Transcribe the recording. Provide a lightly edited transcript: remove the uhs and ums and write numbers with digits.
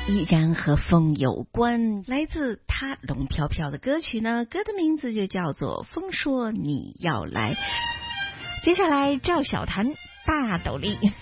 依然和风有关，来自他龙飘飘的歌曲呢，歌的名字就叫做《风说你要来》。接下来赵小檀大斗笠。